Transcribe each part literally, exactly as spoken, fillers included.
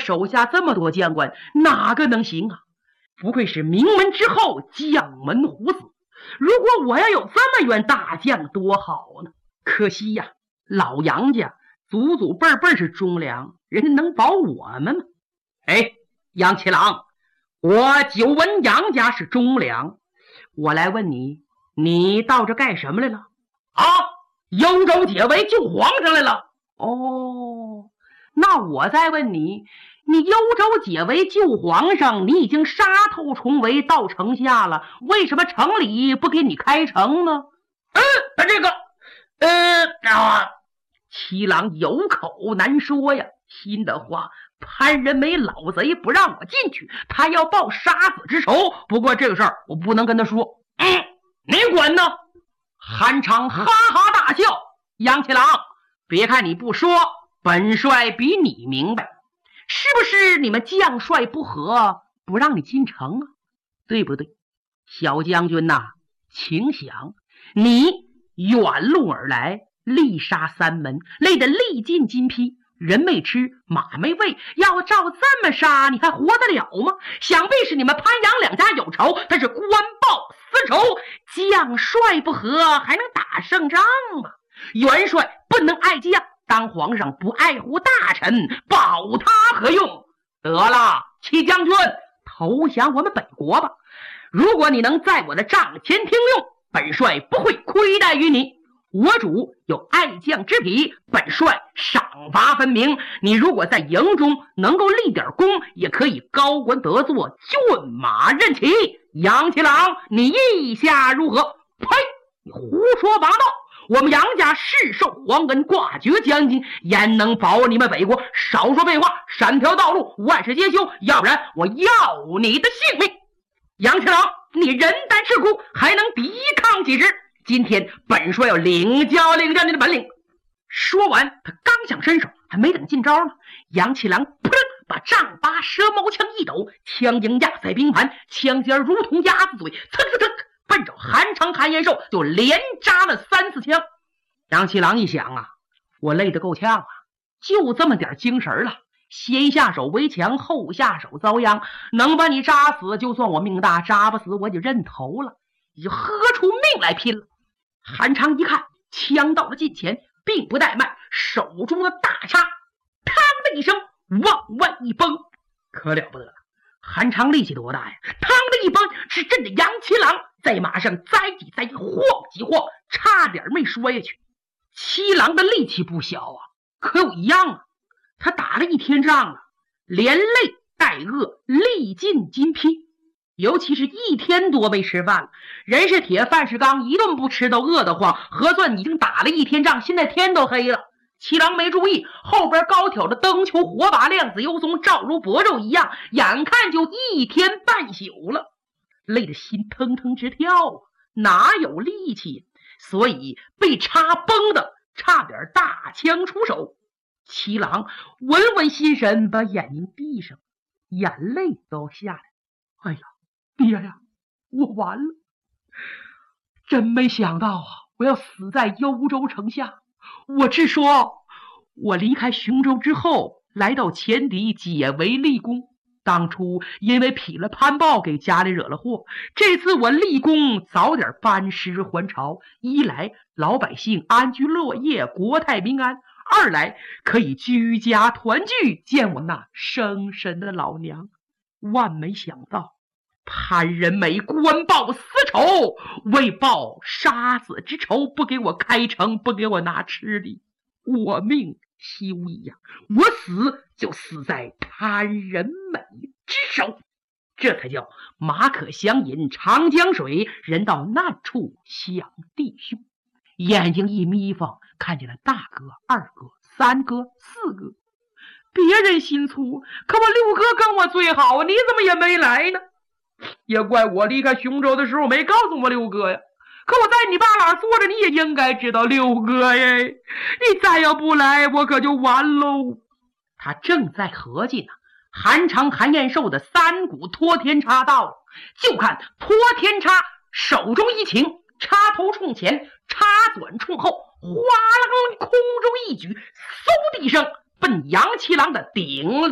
手下这么多将官，哪个能行啊？不愧是名门之后将门虎子，如果我要有这么员大将多好呢！可惜呀，老杨家祖祖辈辈是忠良，人家能保我们吗？哎，杨七郎，我久闻杨家是忠良，我来问你，你到这干什么来了？啊，幽州解围救皇上来了。哦，那我再问你，你幽州解围救皇上，你已经杀透重围到城下了，为什么城里不给你开城呢？嗯，这个呃啊，七郎有口难说呀，心的话，潘仁美老贼不让我进去，他要报杀子之仇，不过这个事儿我不能跟他说。嗯，你管呢？韩昌哈哈大笑，杨七郎，别看你不说，本帅比你明白，是不是你们将帅不和，不让你进城啊？对不对？小将军呐、啊，请想，你远路而来，力杀三门，累得力尽筋疲，人没吃，马没喂，要照这么杀，你还活得了吗？想必是你们潘杨两家有仇，但是官报私仇，将帅不和，还能打胜仗吗？元帅不能爱将，当皇上不爱护大臣，保他何用？得了，戚将军，投降我们北国吧！如果你能在我的帐前听用，本帅不会亏待于你。我主有爱将之癖，本帅赏罚分明。你如果在营中能够立点功，也可以高官得坐，骏马任骑。杨七郎，你意下如何？呸！你胡说八道！我们杨家世受皇恩，挂爵将军，焉能保你们北国？少说废话，闪条道路，万事皆休，要不然我要你的性命！杨七郎，你人单势孤，还能抵抗几时？今天本帅要领教领教你的本领。说完，他刚想伸手，还没等进招呢，杨七郎扑棱把丈八蛇矛枪一抖，枪缨压在冰盘，枪尖如同鸭子嘴，蹭蹭蹭，奔着韩昌韩延寿就连扎了三四枪。杨七郎一想啊，我累得够呛啊，就这么点精神了，先下手为强，后下手遭殃，能把你扎死就算我命大，扎不死我就认头了，你就喝出命来拼了。韩昌一看枪到了近前，并不怠慢，手中的大叉嘡的一声往外一崩，可了不得了。韩昌力气多大呀？嘡的一崩，是震得杨七郎在马上栽几栽，晃几晃，差点没摔下去。七郎的力气不小啊，可有一样啊，他打了一天仗了，连累带饿，力尽筋疲，尤其是一天多没吃饭了，人是铁，饭是钢，一顿不吃都饿得慌，核算已经打了一天仗，现在天都黑了。七郎没注意，后边高挑的灯球火把亮子幽松，照如薄肉一样，眼看就一天半宿了，累得心腾腾直跳啊，哪有力气？所以被插崩的差点大枪出手。七郎稳稳心神，把眼睛闭上，眼泪都下来。哎呀，爹呀，我完了！真没想到啊，我要死在幽州城下。我只说，我离开雄州之后，来到前敌解围立功。当初因为匹了潘豹，给家里惹了祸。这次我立功，早点班师还朝。一来老百姓安居乐业，国泰民安；二来可以居家团聚，见我那生身的老娘。万没想到，潘仁美官报私仇，为报杀子之仇，不给我开城，不给我拿吃的，我命休矣呀！我死就死在潘仁美之手，这才叫马可相饮长江水，人到难处想弟兄。眼睛一眯缝，看见了大哥、二哥、三哥、四哥。别人心粗，可我六哥跟我最好，你怎么也没来呢？也怪我离开雄州的时候没告诉我六哥呀。可我在你爸哪坐着，你也应该知道六哥呀。你再要不来，我可就完喽。他正在合计呢，韩昌、韩延寿的三股托天叉到了，就看托天叉手中一擎，插头冲前，插转冲后，哗啦啦空中一举，嗖的一声，奔杨七郎的顶梁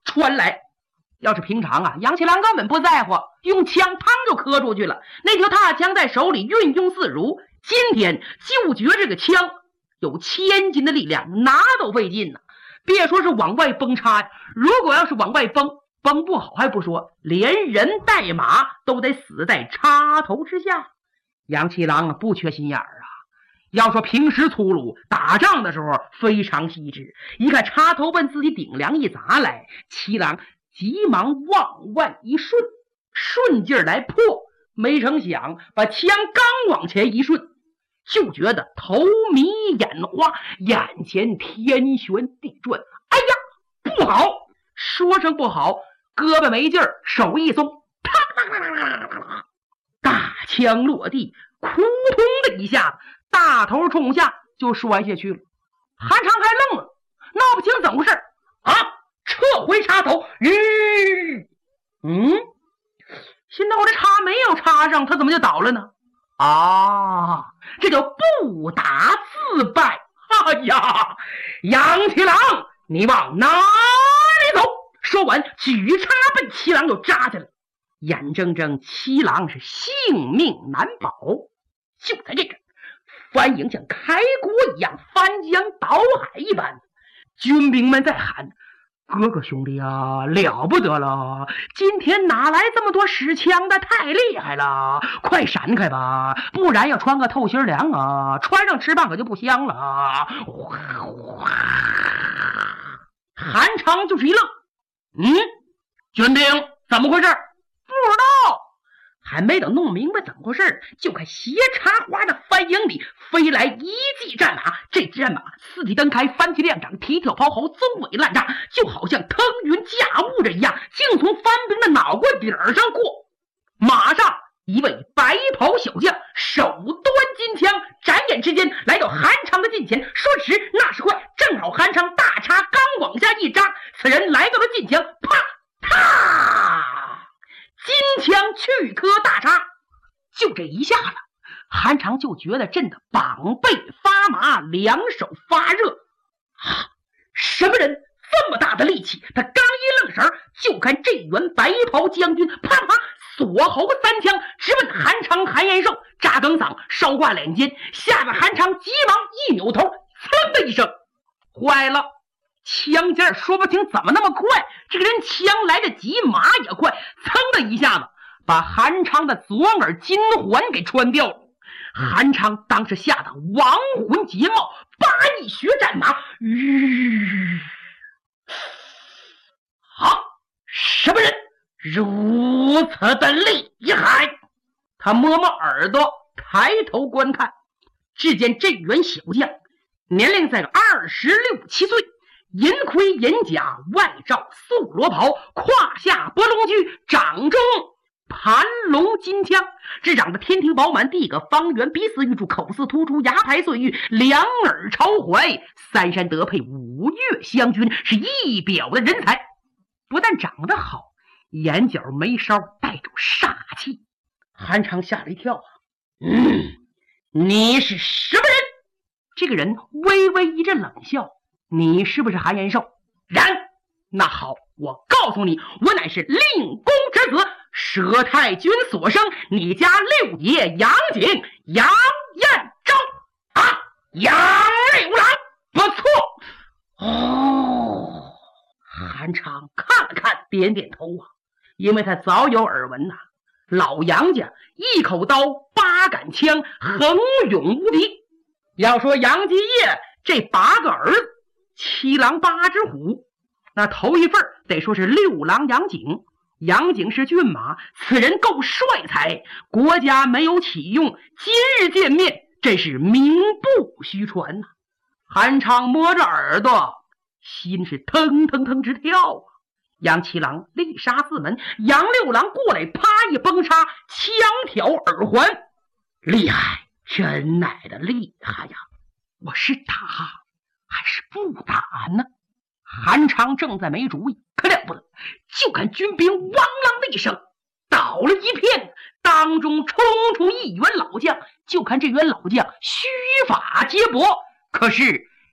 传来。要是平常啊，杨七郎根本不在乎，用枪砰就磕出去了，那条大枪在手里运用自如。今天就觉这个枪有千斤的力量，拿都费劲呢。别说是往外崩插呀，如果要是往外崩，崩不好还不说，连人带马都得死在插头之下。杨七郎啊，不缺心眼儿啊。要说平时粗鲁，打仗的时候非常细致。一看插头奔自己顶梁一砸来，七郎急忙往外一顺，顺劲儿来破，没成想把枪刚往前一顺，就觉得头迷眼花，眼前天旋地转。哎呀，不好！说声不好，胳膊没劲儿，手一松，大枪落地，扑通的一下子，大头冲下就摔下去了。韩长还愣了，闹不清怎么回事啊！撤回插头，吁，嗯，现在我这插没有插上，他怎么就倒了呢？啊，这叫不打自败。哎呀，杨七郎，你往哪里走？说完，举叉奔七郎就扎去了。眼睁睁七郎是性命难保。就在这个翻营像开国一样，翻江倒海一般，军兵们在喊：哥哥兄弟啊，了不得了！今天哪来这么多使枪的？太厉害了！快闪开吧，不然要穿个透心凉啊！穿上吃饭可就不香了啊！韩长就是一愣，嗯，军兵怎么回事？不知道。还没等弄明白怎么回事，就看斜插花的翻营里飞来一骑战马。这只战马四蹄蹬开，翻起两掌，蹄跳抛喉，鬃尾烂炸，就好像腾云驾雾着一样，竟从翻兵的脑瓜顶上过。马上一位白袍小将手端金枪，眨眼之间来到韩长的近前，说时那时快，正好韩长大叉刚往下一扎，此人来到了近前，啪啪，金枪去磕大叉。就这一下子，韩长就觉得震得膀背发麻，两手发热。啊，什么人这么大的力气？他刚一愣神，就看这员白袍将军啪啪锁喉三枪，直奔韩长韩延寿，扎梗嗓，烧挂脸间，吓得韩长急忙一扭头，噌的一声，坏了！枪尖说不清怎么那么快，这个人枪来得急，马也快，噌的一下子把韩长的左耳金环给穿掉了。韩长当时吓得亡魂皆冒，叭一学战马，吁，好，什么人如此的厉害？他摸摸耳朵，抬头观看，只见这员小将年龄在二十六七岁，银盔银甲，外罩素罗袍，胯下拨龙驹，掌中盘龙金枪，只长得天庭饱满，地个方圆，鼻似玉柱，口似突出，牙排碎玉，两耳朝怀，三山得配，五岳相均，是一表的人才。不但长得好，眼角眉梢带着煞气。韩长吓了一跳啊！嗯，你是什么人？这个人微微一阵冷笑：你是不是韩延寿？然。那好，我告诉你，我乃是令公之子，佘太君所生，你家六爷杨景，杨彦昭啊，杨六郎，不错。哦，韩长看了看，点点头啊，因为他早有耳闻呐、啊，老杨家一口刀，八杆枪，横勇无敌。要说杨继业这八个儿子，七郎八只虎。那头一份得说是六郎杨景，杨景是骏马，此人够帅才，国家没有启用，今日见面，真是名不虚传呐、啊。韩昌摸着耳朵，心是腾腾腾直跳啊。杨七郎力杀四门，杨六郎过来，啪一崩插，枪挑耳环，厉害，真乃的厉害呀！我是打还是不打呢？韩长正在没主意，可了不得，就看军兵汪啷的一声倒了一片，当中冲出一员老将，就看这员老将须发皆帛，可是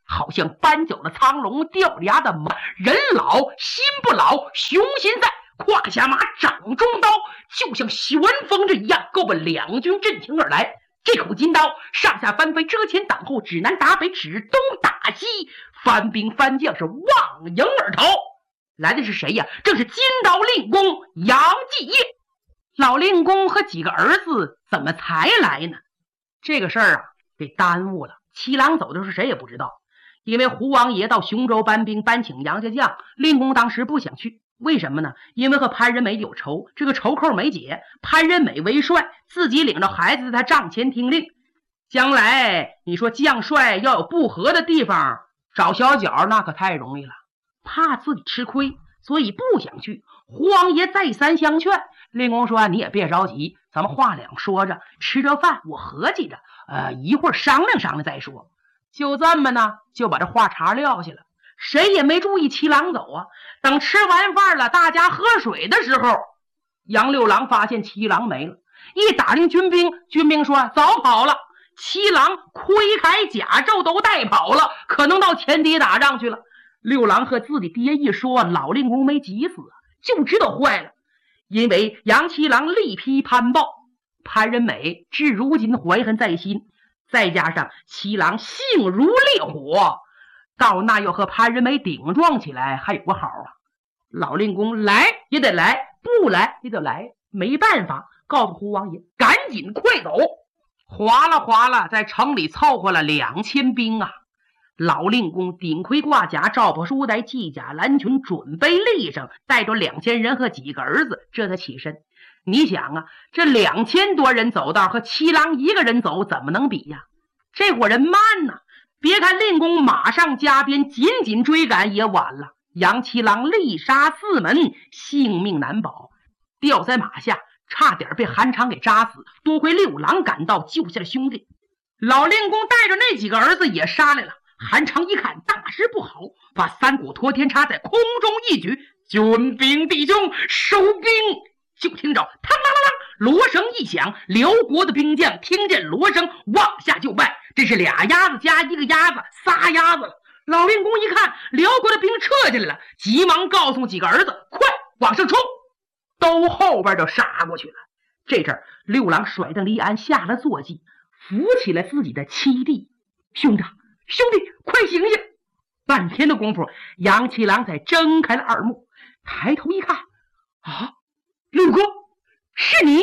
好像搬走了苍龙掉了牙的马，人老心不老，雄心在，胯下马，掌中刀，就像旋风着一样，够把两军阵前而来。这口金刀上下翻飞，遮前挡后，指南打北，指东打西，番兵番将是望迎而逃。来的是谁呀？正是金刀令公杨继业。老令公和几个儿子怎么才来呢？这个事儿啊，给耽误了。七郎走的是谁也不知道，因为胡王爷到雄州搬兵搬请杨家将，令公当时不想去。为什么呢？因为和潘仁美有仇，这个仇扣没解。潘仁美为帅，自己领着孩子在他帐前听令，将来你说将帅要有不和的地方，找小脚那可太容易了，怕自己吃亏，所以不想去。胡王爷再三相劝，令公说你也别着急，咱们话两说着，吃着饭我合计着，呃，一会儿商量商量再说。就这么呢，就把这话茬撂下了。谁也没注意七郎走啊。等吃完饭了，大家喝水的时候，杨六郎发现七郎没了，一打听军兵，军兵说早跑了，七郎盔铠甲胄都带跑了，可能到前敌打仗去了。六郎和自己爹一说，老令公没急死，就知道坏了，因为杨七郎力批潘豹，潘仁美至如今怀恨在心，再加上七郎性如烈火，到那要和潘仁美顶撞起来还有个好啊。老令公来也得来，不来也得来，没办法，告诉胡王爷赶紧快走。哗啦哗啦，在城里凑合了两千兵啊。老令公顶盔挂甲，罩袍书带，系甲蓝裙，准备立上，带着两千人和几个儿子，这才起身。你想啊，这两千多人走道和七郎一个人走怎么能比呀？这伙人慢呐、啊！别看令公马上加鞭，紧紧追赶，也晚了。杨七郎力杀四门，性命难保，掉在马下，差点被韩昌给扎死。多亏六郎赶到，救下了兄弟。老令公带着那几个儿子也杀来了。韩昌一看大事不好，把三股托天叉在空中一举，军兵弟兄收兵。就听着嘡啷啷啷，锣声一响，辽国的兵将听见锣声，往下就拜。这是俩鸭子加一个鸭子，仨鸭子了。老令公一看辽国的兵撤进来了，急忙告诉几个儿子，快往上冲，都后边就杀过去了。这阵六郎甩蹬离鞍，下了坐骑，扶起了自己的七弟。兄长兄弟快醒醒！半天的功夫，杨七郎才睁开了耳目，抬头一看，啊，六哥，是你！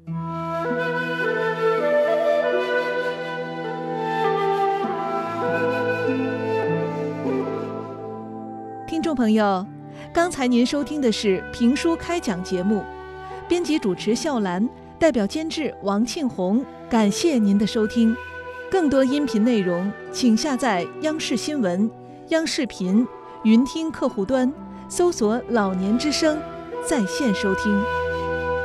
听众朋友，刚才您收听的是评书开讲节目，编辑主持笑兰，代表监制王庆红，感谢您的收听。更多音频内容，请下载央视新闻、央视频、云听客户端，搜索“老年之声”，在线收听。